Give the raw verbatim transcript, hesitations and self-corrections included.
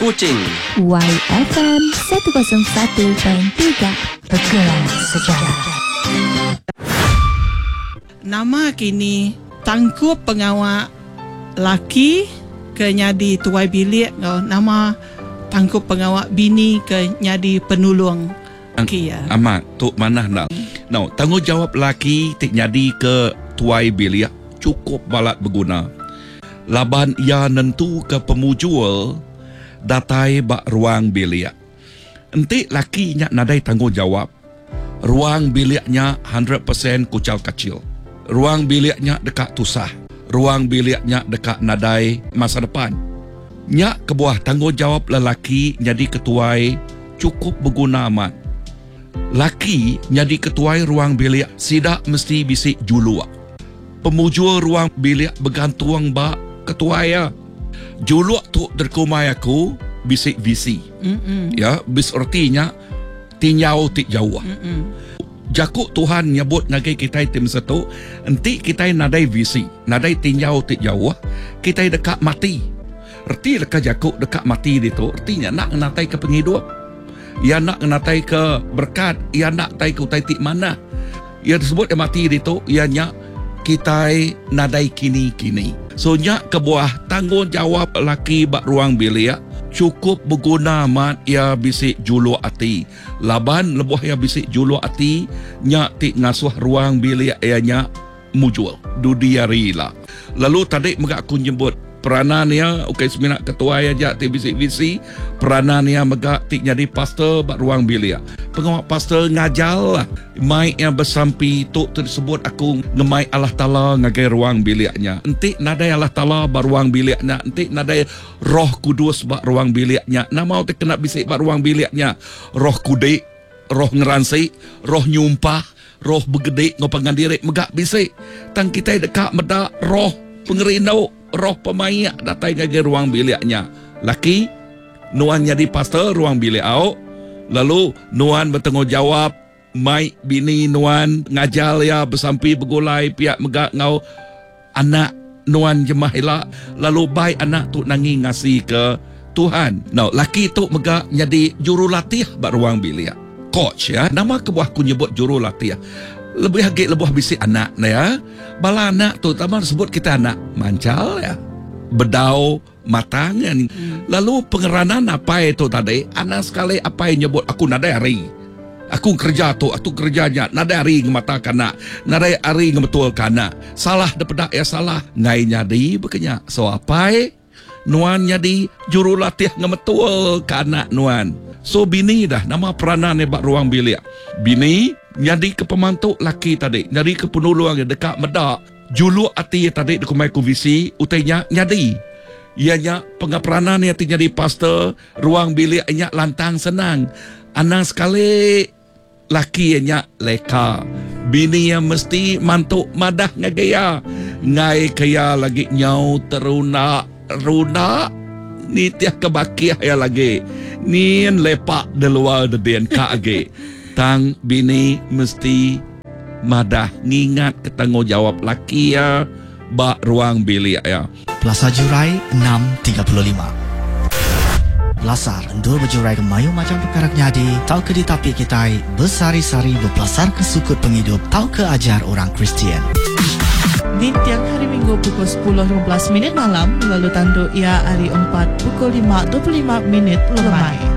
Kuching. Y F M seratus satu perpuluhan tiga Pergerak Sejarah. Nama kini tangkup pengawal laki ke nyadi tuai bilik, nama tangkup pengawal bini ke nyadi penulung. Okay, ya. Amat tok mana nak. Now, tanggungjawab laki tik nyadi ke tuai bilik cukup balat berguna. Laban ia nentu ke pemujul datai bak ruang bilik. Entik laki nyak nadai tanggungjawab. Ruang biliknya one hundred percent kucal kecil. Ruang biliknya dekat tusah. Ruang biliknya dekat nadai masa depan. Nyak kebuah tanggungjawab lelaki jadi ketuai cukup berguna amat. Laki jadi ketuai ruang bilik sidak mesti bisik julua. Pemujul ruang bilik bergantung bak ketuai ya. Julua tu derkumai aku bisik visi. Mm-mm. Ya, bis artinya tinyau tik jauh. Mm-mm. Jakuk Tuhan nyebut ngagai kita tim satu, enti kita nadai visi, nadai tinyau tik jauh, kita dekat mati. Erti dekat jakuk dekat mati itu, artinya nak natai ke penghidup. Ia nak natai ke berkat, ia nak tai ke utai tik mana. Ia disebut yang mati itu, ianya kita nadai kini-kini. So nyak kebuah tanggungjawab laki bak ruang bilik cukup berguna mat ia bisik julu ati. Laban lebuh ia bisik julu ati, nyak tik ngasuh ruang bilik ianya mujul. Dudiari lah. Lalu tadi megak aku nyebut peranan ia, okay, seminak ketua aja tik bisik-bisik. Peranan ia megak tik jadi pastor bak ruang bilik. Pengawal pastor ngajal lah. Mai yang bersampi tu tersebut aku ngemai Allah Ta'ala ngagai ruang biliknya. Entik nadai Allah Ta'ala bak ruang biliknya. Entik nadai Roh Kudus bak ruang biliknya. Nama tu kena bisik bak ruang biliknya. Roh kudik, roh ngeransi, roh nyumpah, roh bergedik ngopangan diri megak bisik. Tang kita dekat medak roh pengerindau, roh pemayak datai ngagai ruang biliknya. Laki nuan jadi pastor ruang bilik au. Lalu nuan bertanggungjawab mai bini nuan ngajal ya bersampi bergulai pihak megak ngau anak nuan jemah elak. Lalu bai anak tu nangi ngasih ke Tuhan. Now laki tu megak jadi jurulatih bak ruang bilik. Coach ya. Nama kebuah ku nyebut jurulatih. Lebih hagik lebuh bisik anak na ya. Bala anak tu taman sebut kita anak mancal ya. Bedau matangan. Hmm. Lalu pengeranan apa itu tadi? Anak sekali apa yang nyebut aku nadai hari. Aku kerja tu, aku kerjanya nadai hari ngemata kana, nadai hari ngebetul kana. Salah depedak ya salah. Ngai nyadi bekenya. So apa? Nuan nyadi jurulatih ngebetul kana nuan. So bini dah nama peranan bak ruang bilik. Bini nyadi ke pemantuk laki tadi, nyadi ke penulung yang dekat medak. Julu ati tadi dikumai ku visi utainya nyadi. Ianya pengaperanan yang jadi pastor ruang bilik ianya lantang senang. Anak sekali laki ianya leka. Bini yang mesti mantuk madah ngagaya. Ngai kaya lagi nyau teruna runa ni tiah kebakiah ya lagi. Ni lepak di luar den ka age. Tang bini mesti madah ngingat ketanggungjawab laki ya bak ruang bilik ya. Plaza Jurai enam tiga puluh lima. Lasar endur berjurai ke mayu macam perkara nyadi. Tau ke ditapi kita bersari-sari berpelasar ke sukut penghidup. Tau ke ajar orang Kristian. Di tiang hari Minggu pukul sepuluh lima belas minit malam. Lalu tandu ia hari empat pukul lima dua puluh lima minit lemai.